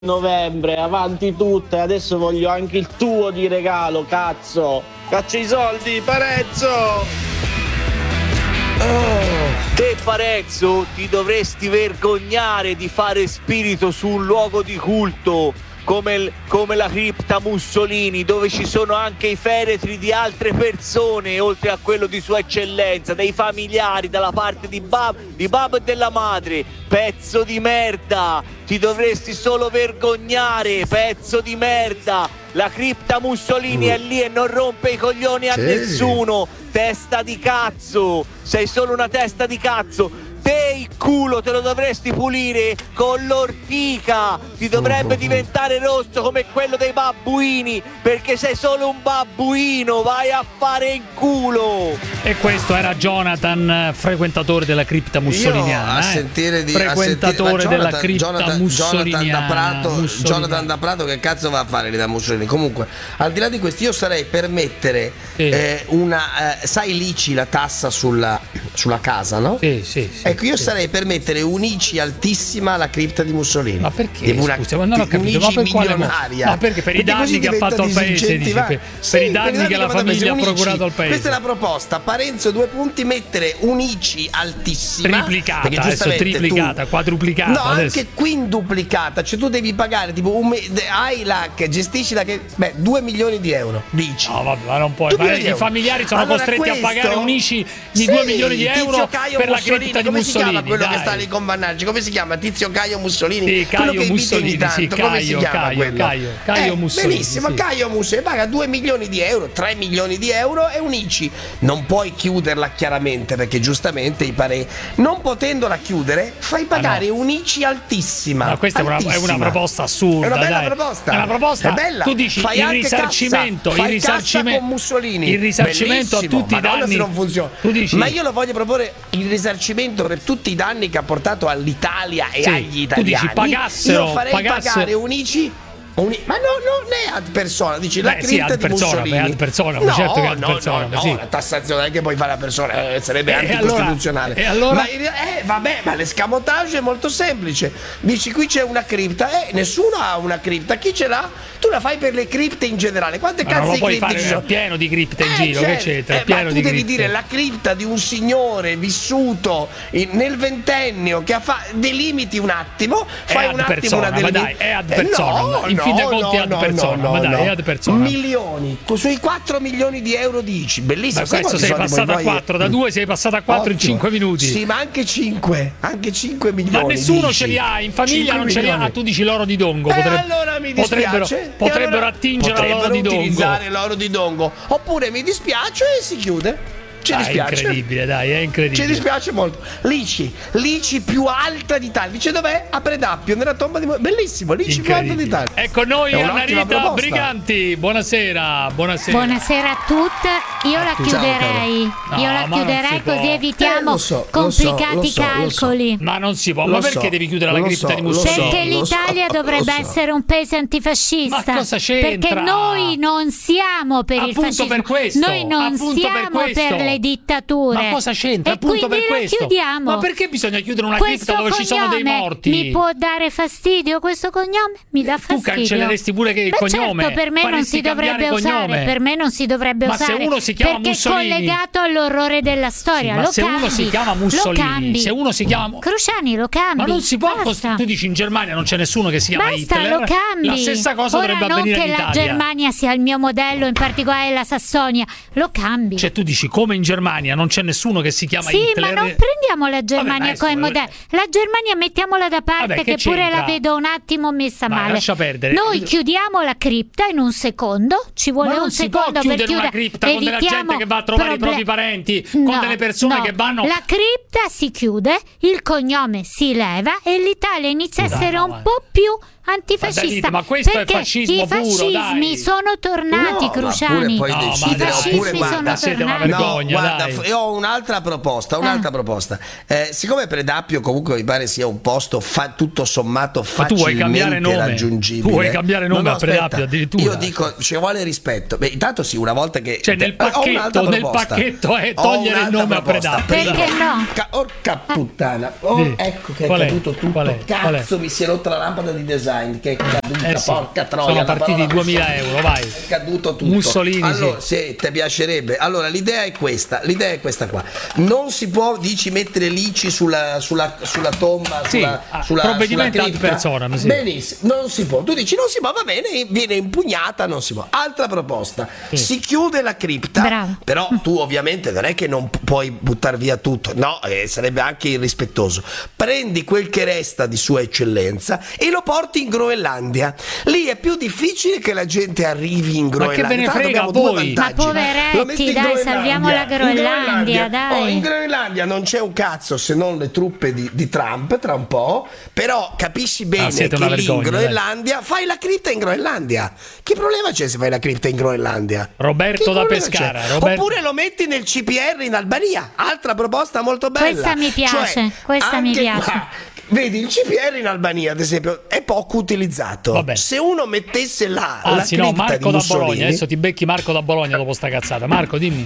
novembre, avanti tutte, adesso voglio anche il tuo di regalo, cazzo. Caccia i soldi, Parezzo! Te Parezzo ti dovresti vergognare di fare spirito su un luogo di culto come la cripta Mussolini, dove ci sono anche i feretri di altre persone oltre a quello di sua eccellenza, dei familiari dalla parte di Bab e della madre. Pezzo di merda, ti dovresti solo vergognare, pezzo di merda. La cripta Mussolini è lì e non rompe i coglioni a nessuno. Testa di cazzo, sei solo una testa di cazzo. Te il culo te lo dovresti pulire con l'ortica, ti dovrebbe diventare rosso come quello dei babbuini, perché sei solo un babbuino, vai a fare in culo. E questo era Jonathan, frequentatore della cripta mussoliniana. Frequentatore della cripta mussoliniana. Jonathan da Prato che cazzo va a fare lì da Mussolini? Comunque, al di là di questo, io sarei per mettere sai l'ICI, la tassa sulla casa, no? Sì. Ecco, io sarei per mettere un'ICI altissima alla cripta di Mussolini. Ma perché? Scusa, non ho capito, ma per quale milionaria? Ma perché per i danni che ha fatto al paese, dici, per i danni che la famiglia ha procurato al paese. Questa è la proposta. Parenzo, 2 punti, mettere un'ICI altissima, triplicata, adesso triplicata, quadruplicata, no, adesso. Anche quinduplicata, cioè tu devi pagare tipo gestisci 2 milioni di euro di ICI. No, vabbè, ma non puoi. I familiari sono costretti a pagare un'ICI di 2 milioni di euro per la cripta di Mussolini. Come si chiama quello che sta lì con Vannaggi? Come si chiama? Tizio Caio Mussolini? Sì, Caio Mussolini, Caio Mussolini. Benissimo, sì. Caio Mussolini paga 2 milioni di euro, 3 milioni di euro e un ICI. Non puoi chiuderla chiaramente, perché giustamente non potendola chiudere, fai pagare un ICI altissima. Ma questa è una proposta assurda. È una bella proposta. È una proposta. È bella. Tu dici fai il risarcimento con Mussolini. Il risarcimento a tutti i danni. Non funziona. Tu dici, ma io lo voglio proporre il risarcimento per tutti i danni che ha portato all'Italia e agli italiani. Tu dici pagassero, io farei pagare un ICI. Ma non è ad persona, dici la cripta di Mussolini. Ad persona, certo che ad persona. No, la tassazione che poi fa la persona sarebbe anticostituzionale. E allora? Ma l'escamotage è molto semplice. Dici qui c'è una cripta, nessuno ha una cripta. Chi ce l'ha? Tu la fai per le cripte in generale. Quante cazzo di cripte ci sono? È pieno di cripte in giro, che c'entra? Ma tu devi dire la cripta di un signore vissuto nel ventennio che delimiti un attimo, fai un attimo una delimitazione. Ma dai, è ad persona. In fin dei conti è ad persona, ma dai, è ad persona. Milioni, sui 4 milioni di euro di ICI, bellissimo. Ma questo sei passato a 4, da 2 sei passato a 4 in 5 minuti. Sì, ma anche 5 milioni. Ma nessuno ce li ha, in famiglia non ce li ha. Tu dici l'oro di Dongo. Allora mi dispiace. Potrebbero attingere all'oro di Dongo. Utilizzare l'oro di Dongo. Oppure mi dispiace e si chiude. Ci dispiace. È incredibile, dai, è incredibile. Ci dispiace molto. L'ICI più alta d'Italia. Dice dov'è? A Predappio, nella tomba di bellissimo, l'ICI più alta d'Italia. Ecco noi Annarita Briganti. Buonasera. Buonasera a tutte. Io la chiuderei. Così evitiamo complicati calcoli. Ma non si può. Ma perché devi chiudere la cripta di Mussolini? Perché l'Italia dovrebbe essere un paese antifascista. Ma cosa c'entra? Perché noi non siamo per il fascismo. Per questo. Noi non siamo per le dittature. Ma cosa c'entra? E appunto per questo. Chiudiamo. Ma perché bisogna chiudere una cripta dove ci sono dei morti? Mi può dare fastidio questo cognome? Mi dà fastidio. Tu cancelleresti pure che il cognome. Certo, per me non si dovrebbe usare. Per me non si dovrebbe usare. Ma se uno si chiama Mussolini, perché è collegato all'orrore della storia. Ma se uno si chiama Mussolini, se uno si chiama Cruciani, lo cambi. Ma non si può. Tu dici in Germania non c'è nessuno che si chiama Hitler. Lo cambi. La stessa cosa dovrebbe avvenire in Italia. Non che la Germania sia il mio modello, in particolare la Sassonia. Lo cambi. Cioè tu dici come in Germania non c'è nessuno che si chiama Hitler. Sì, ma non prendiamo la Germania come modello. La Germania mettiamola da parte, che pure la vedo un attimo messa male. Lascia perdere. Noi chiudiamo la cripta in un secondo. Ci vuole un secondo per chiudere una cripta con della gente che va a trovare i propri parenti, con delle persone che vanno. La cripta si chiude, il cognome si leva e l'Italia inizia a essere un po' più antifascista. Ma questo è fascismo puro, i fascismi sono tornati, Cruciani. I fascismi sono siete una tornati. vergogna, guarda, io ho un'altra proposta. Siccome Predappio comunque mi pare sia un posto tutto sommato facilmente raggiungibile. Tu vuoi cambiare nome a Predappio addirittura? Io dico, ci vuole rispetto. Intanto sì, una volta che nel pacchetto è togliere il nome a Predappio. Perché no? Porca puttana. Ecco che è caduto tutto. Cazzo, mi si è rotta la lampada di design. design che è caduta, sì. porca troia. Sono partiti 2.000 euro, vai. È caduto tutto. Mussolini, allora, se ti piacerebbe. Allora, l'idea è questa qua. Non si può, mettere l'ICI sulla tomba, sulla provvedimento ad persona. Benissimo, non si può. Tu dici non si può, va bene, viene impugnata, non si può. Altra proposta, si chiude la cripta. Bravo. Però tu ovviamente non è che non puoi buttare via tutto, no, sarebbe anche irrispettoso. Prendi quel che resta di Sua Eccellenza e lo porti in Groenlandia. Lì è più difficile che la gente arrivi in Groenlandia. Ma che ve ne frega a voi? Ma poveretti, dai, salviamo la Groenlandia, dai. In Groenlandia non c'è un cazzo se non le truppe di Trump tra un po', però capisci bene che lì in Groenlandia fai la cripta in Groenlandia. Che problema c'è se fai la cripta in Groenlandia? Roberto da Pescara. Oppure lo metti nel CPR in Albania. Altra proposta molto bella. Questa mi piace, mi piace. Vedi, il CPR in Albania, ad esempio, è poco utilizzato. Vabbè. Se uno mettesse là Anzi, la no, cripta Marco di da Bologna. Mussolini, Adesso ti becchi Marco da Bologna dopo sta cazzata. Marco, dimmi.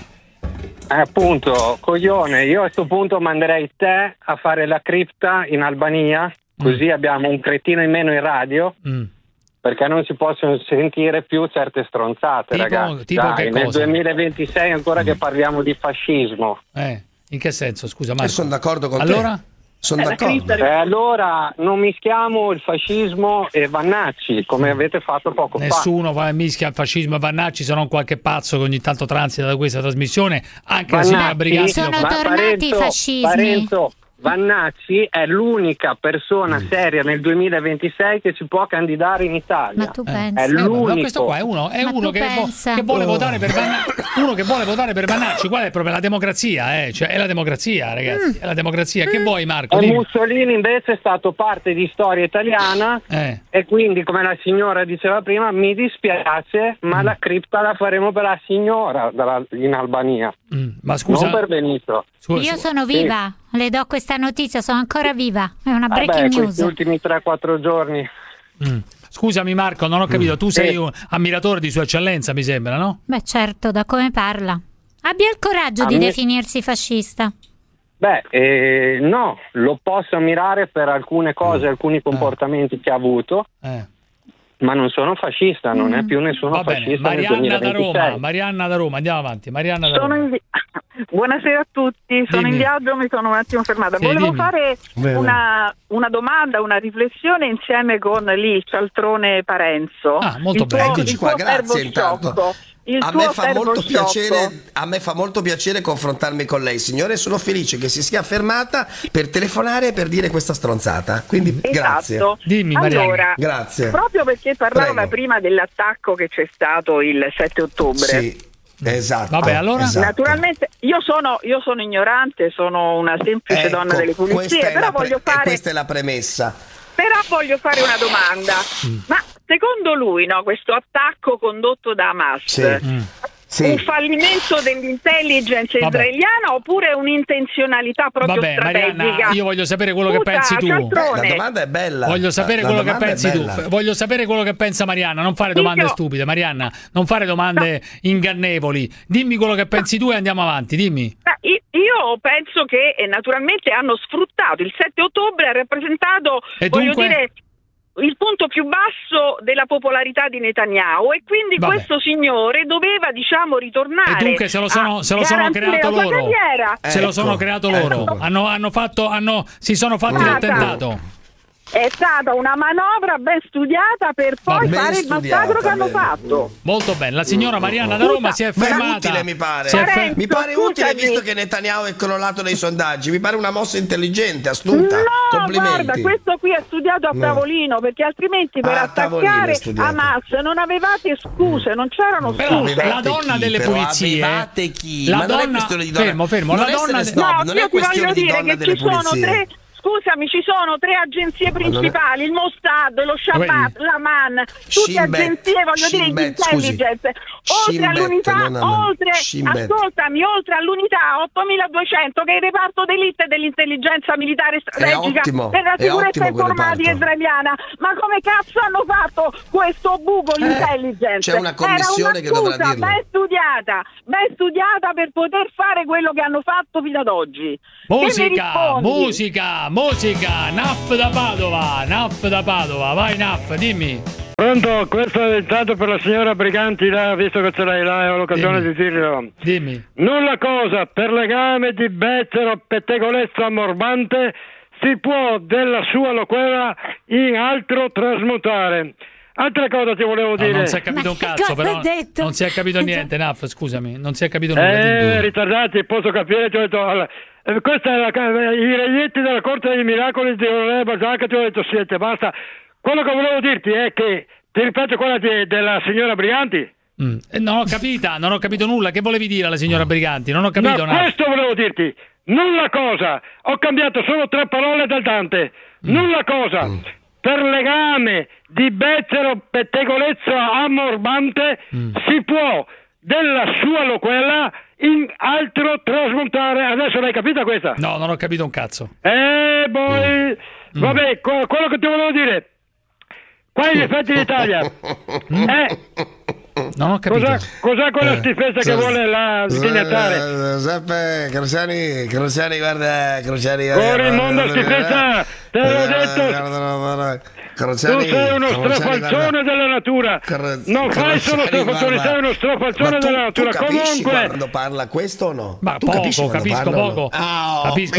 Appunto, coglione, io a questo punto manderei te a fare la cripta in Albania, così abbiamo un cretino in meno in radio. Perché non si possono sentire più certe stronzate, ragazzi. Tipo che nel cosa? 2026 ancora che parliamo di fascismo. In che senso? Scusa, Marco. sono d'accordo con allora? te. Sono d'accordo. Allora non mischiamo il fascismo e Vannacci come avete fatto poco fa. Nessuno mischia il fascismo e Vannacci, se non qualche pazzo che ogni tanto transita da questa trasmissione. Anche Vannacci, la signora Brigatti sono tornati i fascismi. Vannacci è l'unica persona seria nel 2026 che si può candidare in Italia. Ma tu pensi? È l'unico. Ma questo qua è uno che vuole votare per Vannacci. Uno che vuole votare per Vannacci. Qual è proprio la democrazia? Cioè, è la democrazia, ragazzi. È la democrazia. Che vuoi, Marco? E Mussolini invece è stato parte di storia italiana e quindi, come la signora diceva prima, mi dispiace, ma la cripta la faremo per la signora in Albania. Ma scusa, non per Benito. Io sono viva, le do questa notizia, sono ancora viva. È una breaking news. Questi ultimi 3-4 giorni. Scusami Marco, non ho capito. Tu sei un ammiratore di Sua Eccellenza, mi sembra, no? Beh, certo, da come parla. Abbia il coraggio di definirsi fascista. No, lo posso ammirare per alcune cose, alcuni comportamenti che ha avuto. Ma non sono fascista, non è più nessuno fascista. Marianna da Roma, andiamo avanti. Marianna da Roma. Buonasera a tutti, sono in viaggio, mi sono un attimo fermata. Volevo fare una domanda, una riflessione insieme con il cialtrone Parenzo. Molto bene. Eccoci qua, grazie intanto. A me fa molto piacere confrontarmi con lei, signore. Sono felice che si sia fermata per telefonare e per dire questa stronzata. Quindi grazie. Dimmi, Marianna. Allora, grazie. Proprio perché parlava prima dell'attacco che c'è stato il 7 ottobre. Sì. Esatto. Vabbè, allora naturalmente io sono ignorante, sono una semplice donna delle pulizie, però questa è la premessa. Però voglio fare una domanda. Ma secondo lui, questo attacco condotto da Hamas, un fallimento dell'intelligence israeliana oppure un'intenzionalità proprio strategica? Marianna, io voglio sapere quello che pensi tu. La domanda è bella. Voglio sapere quello che pensi tu. Voglio sapere quello che pensa Marianna. Non fare domande stupide, Marianna. Non fare domande ingannevoli. Dimmi quello che pensi tu e andiamo avanti. Dimmi. Io penso che naturalmente hanno sfruttato il 7 ottobre, ha rappresentato, il punto più basso della popolarità di Netanyahu e quindi questo signore doveva ritornare. E dunque se lo sono creato loro. Se lo sono creato loro. Si sono fatti l'attentato. È stata una manovra ben studiata per poi fare il massacro che hanno fatto. Molto bene. La signora Marianna da Roma si è fermata. Utile, mi pare. Mi pare utile, visto che Netanyahu è crollato nei sondaggi. Mi pare una mossa intelligente, astuta. Complimenti. Guarda, questo qui è studiato a tavolino, perché altrimenti per attaccare Hamas non avevate scuse, non c'erano scuse. La donna delle pulizie. Avevate chi? La donna. Fermo. La donna. Non è questione di donna delle pulizie. Scusami, ci sono 3 agenzie principali, il Mossad, lo Shabbat, l'Aman, tutte agenzie, di intelligence, oltre all'unità, oltre all'unità 8200 che è il reparto d'elite dell'intelligenza militare strategica della sicurezza informatica israeliana. Ma come cazzo hanno fatto questo buco l'intelligence? C'è una commissione che dovrà dirlo. Ben studiata per poter fare quello che hanno fatto fino ad oggi. Musica. musica, Naf da Padova, vai Naf, dimmi. Pronto, questo è tanto per la signora Briganti, là, visto che ce l'hai là, ho l'occasione di dirlo. Dimmi. Nulla cosa, per legame di becero pettegolezzo ammorbante si può della sua loquera in altro trasmutare. Altra cosa ti volevo dire. Non si è capito un cazzo, però. Non si è capito niente, Naf, scusami. Non si è capito nulla. Ritardati, posso capire, ti ho detto. Questa è i reietti della Corte dei Miracoli di Onorevole Basacca, ti ho detto siete, basta. Quello che volevo dirti è che, ti ripeto quella della signora Briganti. Non ho capito nulla. Che volevi dire alla signora Briganti? Non ho capito nada. Questo volevo dirti. Nulla cosa. Ho cambiato solo 3 parole dal Dante. Nulla cosa. Per legame di becero pettegolezzo ammorbante si può della sua loquela in altro trasmontare. Adesso l'hai capita questa? No, non ho capito un cazzo. Vabbè, quello che ti volevo dire. Qua in effetti l'Italia non ho capito. Cos'è quella schifezza che vuole la dignitare? Giuseppe Crociani, guarda Crociani, fuori il mondo schifezza, te l'ho detto. Crociani, tu sei uno strafalcione della natura. Non fai solo strafalcione, sei uno strafalcione della natura. Tu capisci comunque quando parla questo o no? Ma tu capisco poco. Capisco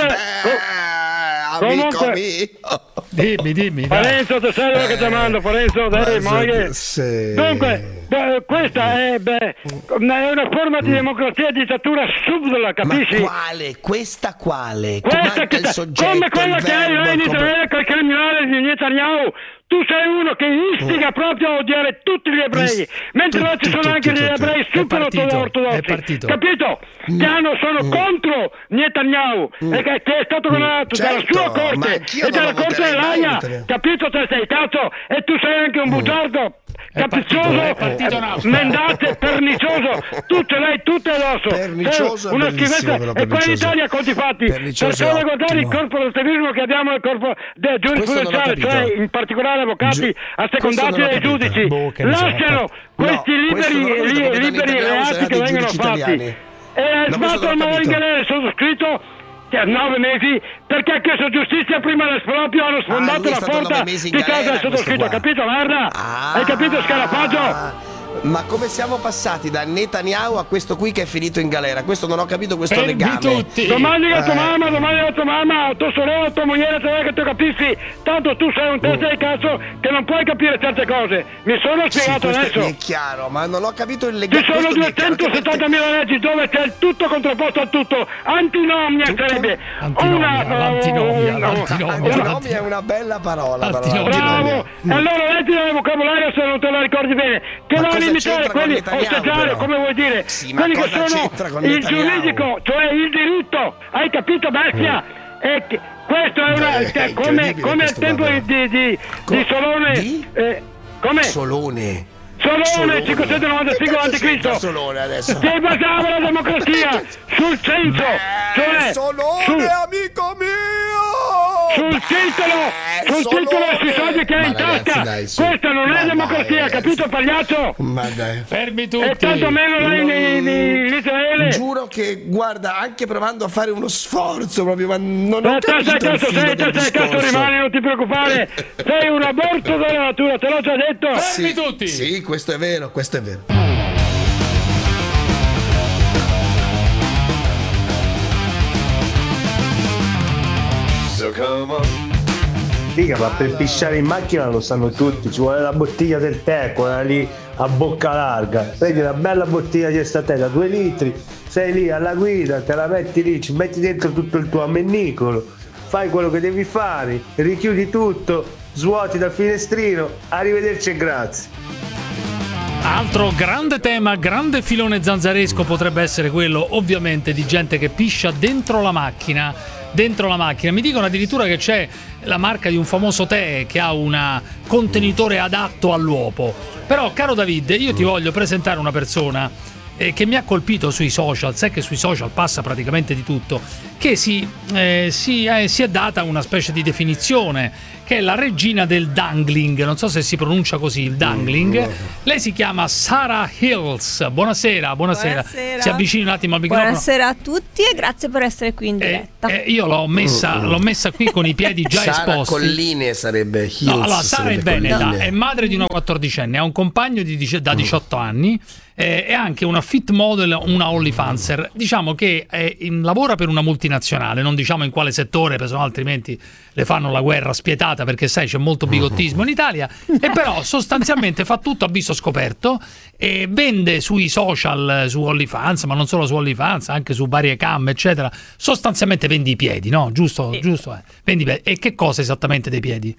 comunque dimmi Parenzo, te sai che ti mando, Parenzo, dai, moglie. Dunque, questa è una forma di democrazia e dittatura subdola, capisci? Ma quale? Questa quale? Questa che il soggetto, come quella che hai in Israele col criminale di Netanyahu. Tu sei uno che istiga proprio a odiare tutti gli ebrei, mentre là ci sono anche gli ebrei super ortodossi, capito? Che sono contro Netanyahu e che è stato condannato dalla sua corte e dalla corte dell'Aia, capito? Te sei cazzo e tu sei anche un bugiardo, capriccioso, mendate, pernicioso, tu ce l'hai tutte addosso, pernicioso, una schifezza. E qua in Italia conti fatti, per solo guardare il corporativismo che abbiamo nel corpo giurisprudenziale, cioè in particolare avvocati assecondati dai giudici, lasciano questi liberi reati che vengono fatti. E sbattono il nuovo in galera sottoscritto 9 mesi perché ha chiesto giustizia prima dell'esproprio, hanno sfondato la porta di casa del sottoscritto, capito merda? Hai capito scarafaggio? Ma come siamo passati da Netanyahu a questo qui che è finito in galera? Questo non ho capito, questo legame. Domani a tua mamma, a tua sorella, a tua moglie, che tu capisci. Tanto tu sei un testa di cazzo che non puoi capire certe cose. Mi sono spiegato adesso. È chiaro, ma non ho capito il legame. Ci sono 270.000 leggi dove c'è il tutto contrapposto al tutto. Antinomia sarebbe Antinomia è una bella parola. Bravo. E allora leggi nel vocabolario se non te la ricordi bene. Che va a limitare quelli osteggiare, come vuoi dire, quelli che sono il giuridico, cioè il diritto. Hai capito, bestia? E questo è una come al tempo di Solone. Come? Solone 595 a.C. Solone adesso. Si basava la democrazia sul censo, cioè Solone, amico mio! Sul titolo e sui soldi che hai in tasca. Questa non è democrazia, capito, pagliaccio? Ma dai, fermi tutti. E tanto meno lei in Israele. Giuro che, guarda, anche provando a fare uno sforzo proprio, ma non ho capito il filo del discorso. Rimane, non ti preoccupare. Sei un aborto della natura, te l'ho già detto. Fermi tutti. Sì, questo è vero. Figa, ma per pisciare in macchina lo sanno tutti, ci vuole la bottiglia del tè, quella lì a bocca larga. Prendi una bella bottiglia di estate da 2 litri, sei lì alla guida, te la metti lì, ci metti dentro tutto il tuo ammennicolo, fai quello che devi fare, richiudi tutto, svuoti dal finestrino, arrivederci e grazie. Altro grande tema, grande filone zanzaresco potrebbe essere quello, ovviamente, di gente che piscia dentro la macchina. Mi dicono addirittura che c'è la marca di un famoso tè che ha un contenitore adatto all'uopo. Però, caro David, io ti voglio presentare una persona che mi ha colpito sui social. Sai che sui social passa praticamente di tutto, che si è data una specie di definizione che è la regina del dangling, non so se si pronuncia così, il dangling. Lei si chiama Sarah Hills. Buonasera. Si avvicini un attimo al microfono. Buonasera a tutti e grazie per essere qui in diretta. Io l'ho messa qui con i piedi già Sara esposti. Colline sarebbe Hills. No, allora Sara è veneta, è madre di una 14enne, ha un compagno da 18 anni, è anche una fit model, una OnlyFanser. Diciamo che lavora per una multinazionale, non diciamo in quale settore, perché sennò altrimenti le fanno la guerra spietata, perché sai c'è molto bigottismo in Italia, e però sostanzialmente fa tutto a viso scoperto e vende sui social, su OnlyFans, ma non solo su OnlyFans, anche su varie cam eccetera. Sostanzialmente vendi i piedi, no? Giusto? Vendi i piedi. E che cosa esattamente dei piedi?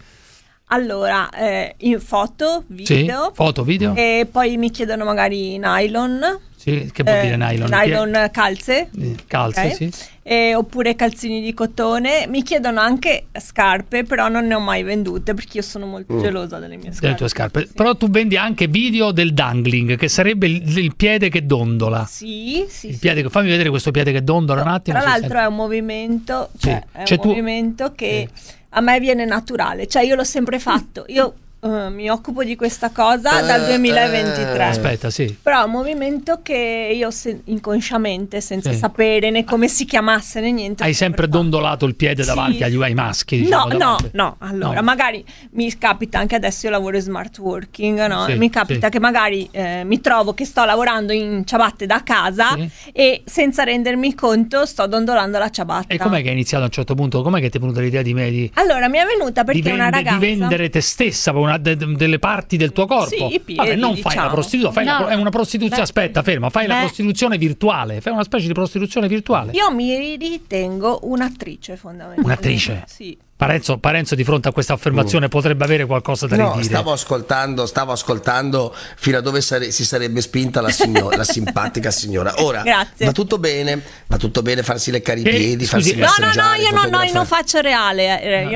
Allora, in foto, video. Sì, foto, video. E poi mi chiedono magari nylon. Sì, che vuol dire nylon? Nylon, calze. Calze, okay. Sì. Oppure calzini di cotone. Mi chiedono anche scarpe, però non ne ho mai vendute perché io sono molto gelosa delle mie scarpe. Delle tue scarpe. Sì. Però tu vendi anche video del dangling, che sarebbe il piede che dondola. Sì. Piede che, fammi vedere questo piede che dondola un attimo. Tra l'altro è un movimento, movimento che a me viene naturale, cioè io l'ho sempre fatto. Io mi occupo di questa cosa dal 2023. Aspetta, sì. Però è un movimento che io inconsciamente, senza sapere né come si chiamasse né niente. Hai sempre dondolato il piede davanti ai maschi? Diciamo, no. Allora, magari mi capita anche adesso, io lavoro in smart working, no? Sì, mi capita che magari mi trovo che sto lavorando in ciabatte da casa e senza rendermi conto sto dondolando la ciabatta. E com'è che hai iniziato a un certo punto? Com'è che ti è venuta l'idea Allora, mi è venuta perché una ragazza di vendere te stessa, delle parti del tuo corpo. Sì, i piedi, vabbè, non fai la prostituta, è una prostituzione. Aspetta, ferma, fai la prostituzione virtuale, fai una specie di prostituzione virtuale. Io mi ritengo un'attrice, fondamentalmente. Un'attrice? Sì. Parenzo di fronte a questa affermazione potrebbe avere qualcosa da ridire. Stavo ascoltando fino a dove si sarebbe spinta la simpatica signora. Ora va tutto bene farsi leccare i piedi, farsi massaggiare. Io non faccio reale.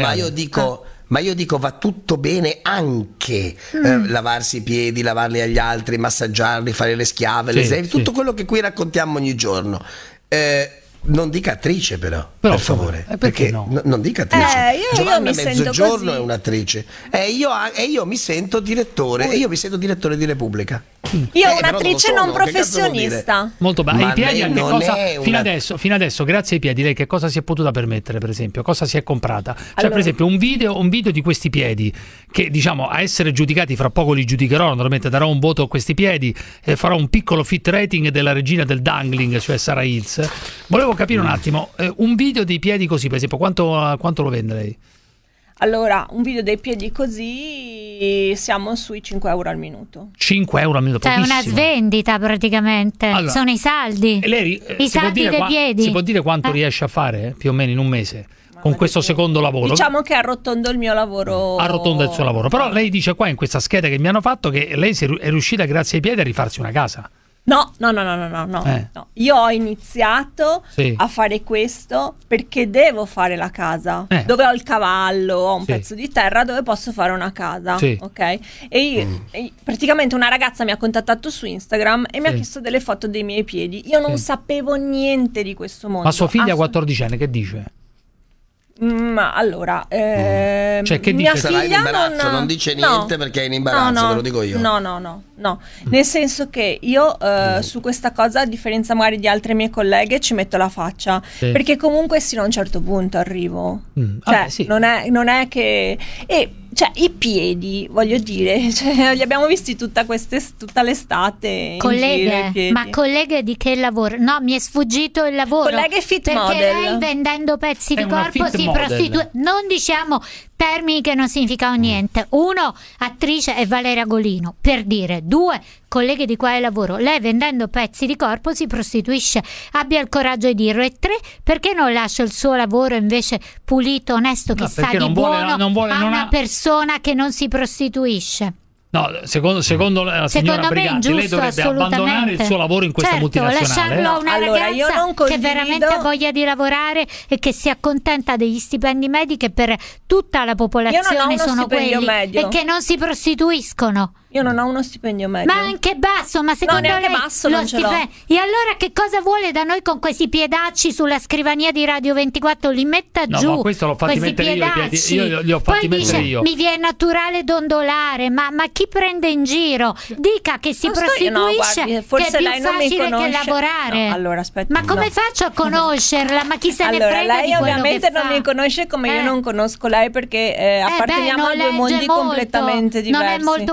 Ma io dico va tutto bene anche lavarsi i piedi, lavarli agli altri, massaggiarli, fare le schiave, tutto quello che qui raccontiamo ogni giorno. Non dica attrice però per favore, perché no? Non dica attrice. Giovanna io mi Mezzogiorno sento è un'attrice io mi sento direttore io mi sento direttore di Repubblica. Io un'attrice non professionista. Molto bene. I piedi anche cosa fino adesso grazie ai piedi lei che cosa si è potuta permettere, per esempio? Cosa si è comprata? Cioè per esempio un video di questi piedi che diciamo a essere giudicati, fra poco li giudicherò, naturalmente darò un voto a questi piedi e farò un piccolo fit rating della regina del dangling, cioè Sarah Hills. Volevo capire un attimo, un video dei piedi così, per esempio, quanto lo vende lei? Allora, un video dei piedi così siamo sui 5 euro al minuto. 5 euro al minuto, cioè pochissimo. Una svendita praticamente, allora, sono i saldi. I saldi dei piedi. Si può dire quanto riesce a fare più o meno in un mese? Con questo secondo lavoro? Diciamo che arrotondo il mio lavoro. Arrotonda il suo lavoro. Però lei dice qua in questa scheda che mi hanno fatto che lei è riuscita grazie ai piedi a rifarsi una casa. No. Io ho iniziato a fare questo perché devo fare la casa dove ho il cavallo, ho un pezzo di terra dove posso fare una casa, ok? E praticamente una ragazza mi ha contattato su Instagram e mi ha chiesto delle foto dei miei piedi. Io non sapevo niente di questo mondo. Ma sua figlia 14enne che dice? Allora, cioè, che mia dice? figlia non dice niente perché è in imbarazzo, ve lo dico io. No. Nel senso che io su questa cosa, a differenza magari di altre mie colleghe, ci metto la faccia, perché comunque sino a un certo punto arrivo. Cioè, non è che cioè i piedi, voglio dire, li abbiamo visti tutta l'estate. Colleghe, ma colleghe di che lavoro? No, mi è sfuggito il lavoro. Colleghe fit perché model. Lei vendendo pezzi di corpo si prostituisce. Non diciamo termini che non significano niente. 1, attrice è Valeria Golino, per dire. 2, colleghe di quale lavoro? Lei vendendo pezzi di corpo si prostituisce. Abbia il coraggio di dirlo. E 3, perché non lascia il suo lavoro invece pulito, onesto, che sa di buono a una persona che non si prostituisce? No, secondo la signora Briganti, lei dovrebbe abbandonare il suo lavoro in questa multinazionale. Lasciarlo a una ragazza che veramente ha voglia di lavorare e che si accontenta degli stipendi medi che per tutta la popolazione sono quelli e che non si prostituiscono. Io non ho uno stipendio medio. Ma anche basso, ma secondo lei basso non ce l'ho. E allora che cosa vuole da noi con questi piedacci sulla scrivania di Radio 24? Li metta giù. No, ma questo l'ho fatti mettere io li ho fatti mettere io. Mi viene naturale dondolare, ma chi prende in giro? Dica che si prostituisce, forse che è più facile che lavorare. No, allora aspetta. Ma come faccio a conoscerla? Ma chi se ne frega lei di quello ovviamente che non mi conosce come io non conosco lei, perché apparteniamo a due mondi completamente diversi. Non è molto